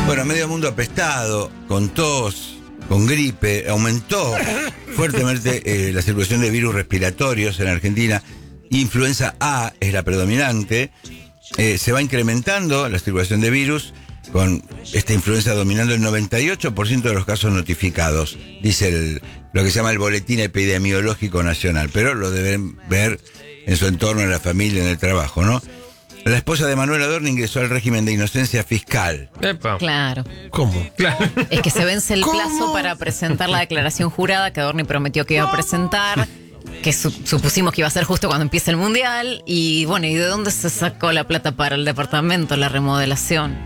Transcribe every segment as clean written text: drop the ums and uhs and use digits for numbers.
Bueno, medio mundo apestado, con tos, con gripe, aumentó fuertemente la circulación de virus respiratorios en Argentina. Influenza A es la predominante. Se va incrementando la circulación de virus, con esta influenza dominando el 98% de los casos notificados, dice lo que se llama el Boletín Epidemiológico Nacional, pero lo deben ver en su entorno, en la familia, en el trabajo, ¿no? La esposa de Manuel Adorni ingresó al régimen de inocencia fiscal. Epa. Claro. ¿Cómo? Claro. Es que se vence el plazo para presentar la declaración jurada que Adorni prometió que iba a presentar, que supusimos que iba a ser justo cuando empiece el Mundial. Y bueno, ¿y de dónde se sacó la plata para el departamento, la remodelación?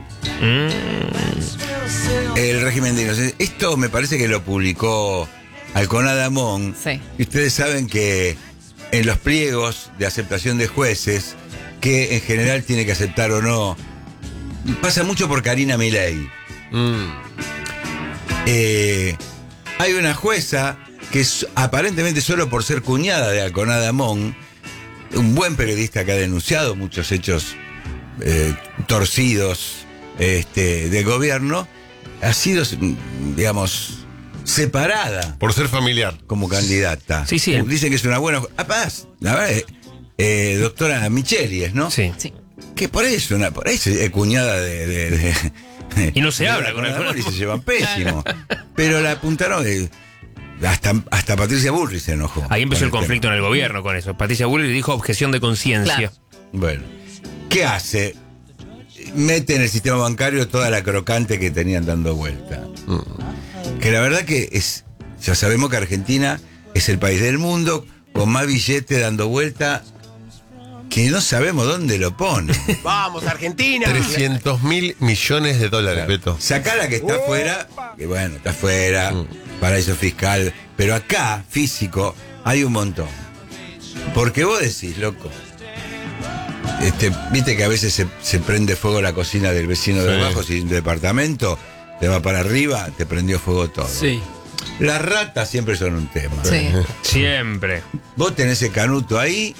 El régimen de inocencia. Esto me parece que lo publicó Alconada Amón. Sí. Y ustedes saben que en los pliegos de aceptación de jueces, que en general tiene que aceptar o no, pasa mucho por Karina Milei. Hay una jueza que aparentemente solo por ser cuñada de Alconada Amón, un buen periodista que ha denunciado muchos hechos torcidos del gobierno, ha sido, digamos, separada Por ser familiar. como candidata. Sí, sí. Dicen que es una buena... la verdad, doctora Micheli es, ¿no? Sí. Sí. Que por eso es cuñada de Y no se de habla con Alconada el Amón y se llevan pésimo. Pero la apuntaron... hasta Patricia Bullrich se enojó. Ahí empezó con el conflicto en el gobierno con eso. Patricia Bullrich dijo objeción de conciencia. Claro. Bueno, ¿qué hace? Mete en el sistema bancario toda la crocante que tenían dando vuelta. Que la verdad que ya sabemos que Argentina es el país del mundo con más billete dando vuelta, que no sabemos dónde lo pone. ¡Vamos, Argentina! 300.000 millones de dólares, Beto. Sacá la que está afuera, que bueno, está afuera, paraíso fiscal, pero acá, físico, hay un montón. Porque vos decís, loco, viste que a veces se prende fuego la cocina del vecino de Sí. abajo, si un departamento te va para arriba, te prendió fuego todo. Sí. Las ratas siempre son un tema. Sí. Siempre. Vos tenés ese canuto ahí,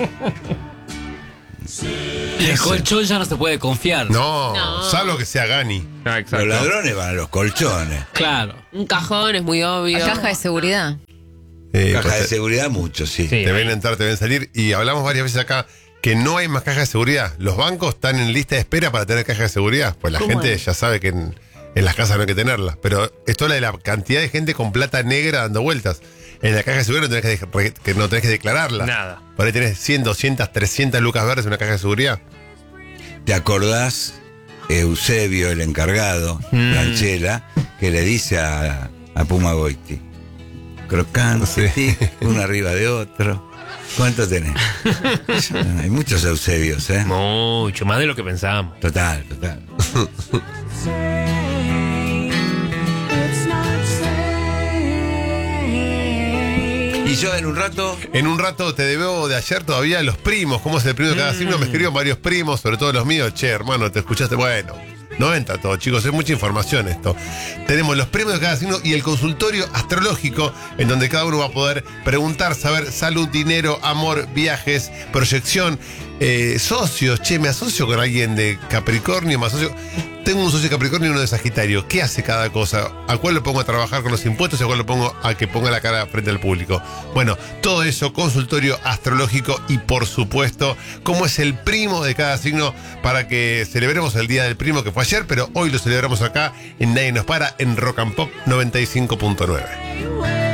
El colchón ya no se puede confiar. No, salvo que sea Gani. Ah, exacto. los ladrones van a los colchones. Claro. Un cajón es muy obvio. La caja de seguridad. Caja Pues de seguridad, mucho, sí. Sí. te ven entrar, te ven salir. Y hablamos varias veces acá que no hay más caja de seguridad. Los bancos están en lista de espera para tener caja de seguridad. Pues la gente ya sabe que en las casas no hay que tenerla. Pero esto habla de la cantidad de gente con plata negra dando vueltas. En la caja de seguridad no tenés que declararla. Nada. Por ahí tenés 100, 200, 300 lucas verdes en una caja de seguridad. ¿Te acordás, Eusebio, el encargado, Franchella, que le dice a Puma Goiti? Crocante, Sí. uno arriba de otro. ¿Cuánto tenés? Hay muchos Eusebios, ¿eh? Mucho, más de lo que pensábamos. Total. Y yo en un rato... En un rato te debo de ayer todavía los primos. ¿Cómo es el primo de cada signo? Me escribieron varios primos, sobre todo los míos. Che, hermano, ¿te escuchaste? Bueno, no entra todo, chicos. Es mucha información esto. Tenemos los primos de cada signo y el consultorio astrológico, en donde cada uno va a poder preguntar, saber salud, dinero, amor, viajes, proyección, socios. Che, me asocio con alguien de Capricornio, me asocio... Tengo un socio de Capricornio y uno de Sagitario. ¿Qué hace cada cosa? ¿A cuál lo pongo a trabajar con los impuestos y a cuál lo pongo a que ponga la cara frente al público? Bueno, todo eso, consultorio astrológico y por supuesto, cómo es el primo de cada signo para que celebremos el Día del Primo que fue ayer, pero hoy lo celebramos acá en Nadie Nos Para en Rock and Pop 95.9.